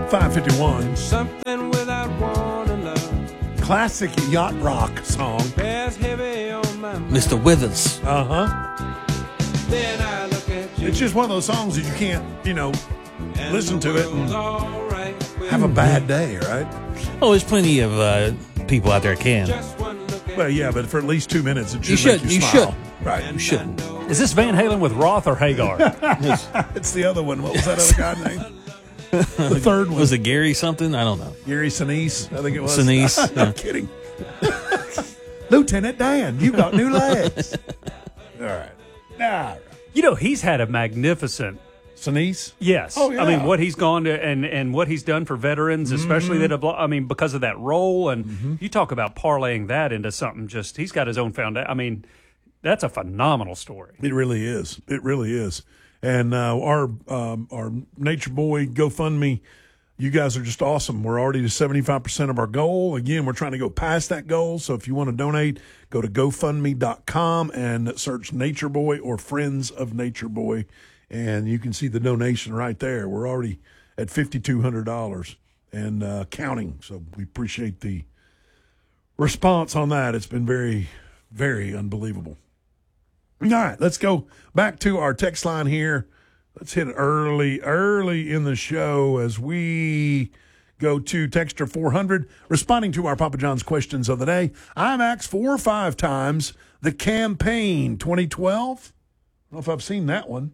5:51. Something without wanting love. Classic yacht rock song. Bears heavy on my mind. Mr. Withers. Then I look at you. It's just one of those songs that you can't, and listen the to it and world's all right with have a me. bad day, right? Oh, there's plenty of people out there that can. Just one look at Well, yeah, but for at least 2 minutes, it should You should, make you you smile. should. Right. You shouldn't. Is this Van Halen with Roth or Hagar? It's the other one. What was that other guy's name? The third one. Was it Gary something? I don't know. Gary Sinise, I think it was. Sinise, I'm yeah. kidding. Lieutenant Dan, you got new legs. All right. All right. He's had a magnificent. Sinise? Yes. Oh, yeah. I mean, what he's gone to and what he's done for veterans, especially that have, because of that role. And you talk about parlaying that into something he's got his own foundation. I mean, that's a phenomenal story. It really is. It really is. And our Nature Boy GoFundMe, you guys are just awesome. We're already to 75% of our goal. Again, we're trying to go past that goal. So if you want to donate, go to GoFundMe.com and search Nature Boy or Friends of Nature Boy. And you can see the donation right there. We're already at $5,200 and counting. So we appreciate the response on that. It's been very, very unbelievable. All right, let's go back to our text line here. Let's hit it early in the show as we go to Texter 400, responding to our Papa John's questions of the day. IMAX 4 or 5 times, The Campaign 2012. I don't know if I've seen that one.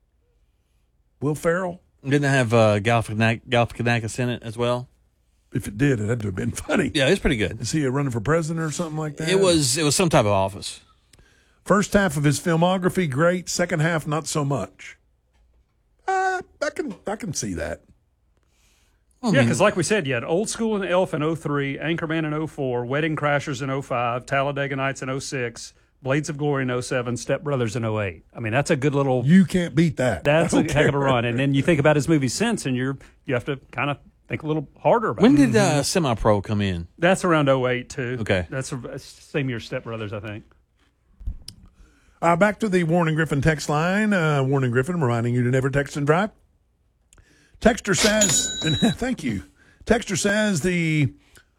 Will Ferrell? Didn't it have Galifianakis in it as well? If it did, it had to have been funny. Yeah, it's pretty good. Is he running for president or something like that? It was some type of office. First half of his filmography, great. Second half, not so much. I can see that. Well, Yeah, because like we said, you had Old School and Elf in 03, Anchorman in 04, Wedding Crashers in 05, Talladega Nights in 06, Blades of Glory in 07, Step Brothers in 08. I mean, that's a good little... You can't beat that. That's I a don't heck of a care. run. And then you think about his movies since, and you have to kind of think a little harder about When it. did Semi-Pro come in? That's around 08, too. Okay. That's same year Step Brothers, I think. Back to the Warren and Griffin text line. Warren and Griffin reminding you to never text and drive. Texter says, and thank you. Texter says the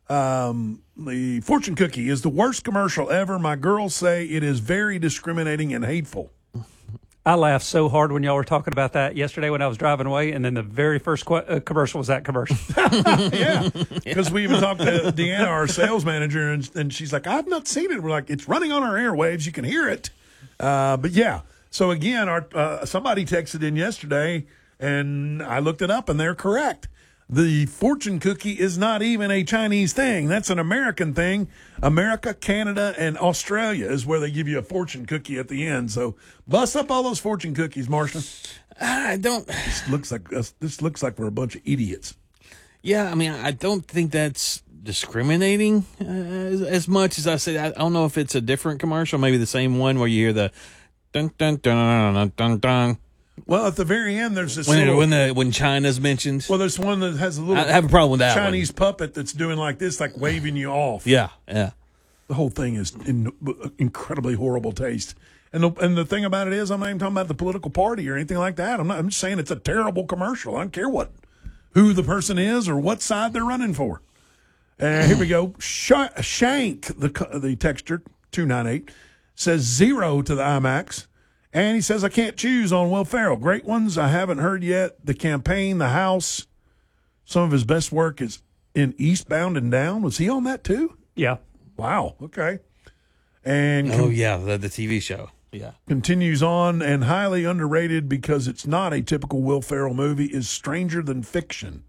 fortune cookie is the worst commercial ever. My girls say it is very discriminating and hateful. I laughed so hard when y'all were talking about that yesterday when I was driving away, and then the very first commercial was that commercial. Yeah, because we even talked to Deanna, our sales manager, and she's like, I've not seen it. We're like, it's running on our airwaves. You can hear it. But yeah, so again, somebody texted in yesterday, and I looked it up, and they're correct. The fortune cookie is not even a Chinese thing. That's an American thing. America, Canada, and Australia is where they give you a fortune cookie at the end. So bust up all those fortune cookies, Marston. I don't. This looks like we're a bunch of idiots. Yeah, I mean, I don't think that's discriminating as much as I said. I don't know if it's a different commercial, maybe the same one where you hear the dun dun dun dun dun dun. Well, at the very end, there's this when China's mentioned. Well, there's one that has a little. I have a problem with that Chinese puppet that's doing like this, like waving you off. Yeah. The whole thing is in incredibly horrible taste. And the thing about it is, I'm not even talking about the political party or anything like that. I'm just saying it's a terrible commercial. I don't care who the person is or what side they're running for. Here we go. Shank, the texter 298 says 0 to the IMAX. And he says, I can't choose on Will Ferrell. Great ones I haven't heard yet. The Campaign, The House. Some of his best work is in Eastbound and Down. Was he on that too? Yeah. Wow. Okay. And the TV show. Yeah. Continues on, and highly underrated because it's not a typical Will Ferrell movie, is Stranger Than Fiction.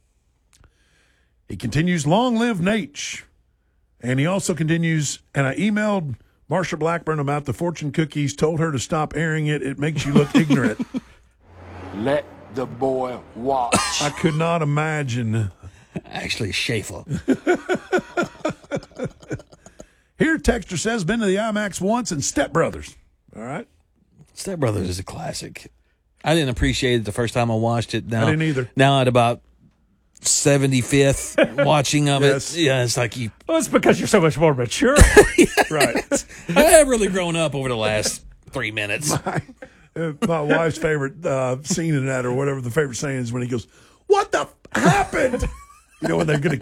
He continues, long live Nate. And he also continues, and I emailed Marsha Blackburn about the fortune cookies, told her to stop airing it. It makes you look ignorant. Let the boy watch. I could not imagine. Actually, Schaefer. Here, texter says, been to the IMAX once and Step Brothers. All right. Step Brothers is a classic. I didn't appreciate it the first time I watched it. Now, I didn't either. Now at about 75th watching of Yes. it. Yeah, it's like you. Well, it's because you're so much more mature. Right. I have really grown up over the last 3 minutes. My wife's favorite scene in that, or whatever the favorite saying is, when he goes, "What the happened?" it. You know when they're going to